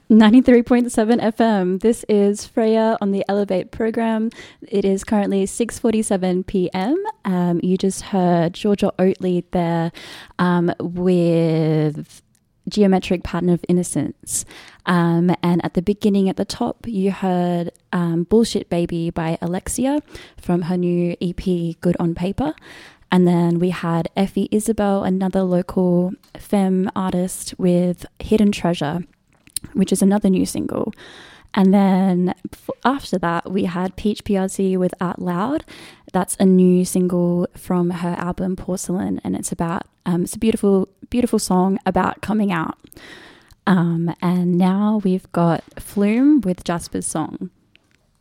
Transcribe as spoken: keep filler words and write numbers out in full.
ninety-three point seven F M. This is Freya on the Elevate program. It is currently six forty-seven p m. Um, you just heard Georgia Oatley there um, with Geometric Pattern of Innocence. Um, and at the beginning, at the top, you heard um, Bullshit Baby by Alexia from her new E P, Good on Paper. And then we had Effie Isabel, another local femme artist, with Hidden Treasure, which is another new single. And then after that, we had Peach P R C with Out Loud. That's a new single from her album Porcelain, and it's about, um, it's a beautiful, beautiful song about coming out. Um, and now we've got Flume with Jasper's song.